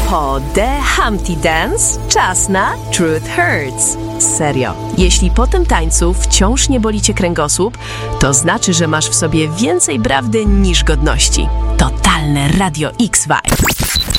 Po The Humpty Dance czas na Truth Hurts. Serio, jeśli po tym tańcu wciąż nie boli cię kręgosłup, to znaczy, że masz w sobie więcej prawdy niż godności. Totalne Radio X Vibe.